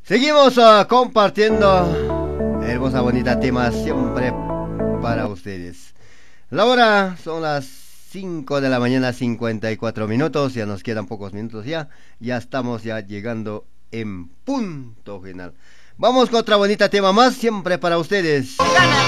Seguimos compartiendo hermosa, bonita tema siempre para ustedes. La hora son las 5 de la mañana, 54 minutos. Ya nos quedan pocos minutos ya. Ya estamos ya llegando en punto final. Vamos con otra bonita tema más siempre para ustedes.